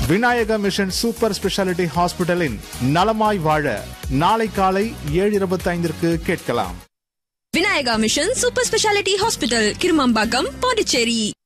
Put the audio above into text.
Vinayaka mission super speciality ஹாஸ்பிட்டலின் நலமாய் வாழ நாளை காலை 7:25 கேட்கலாம். Vinayaka mission super speciality hospital, Kirumampakkam, Pondicherry.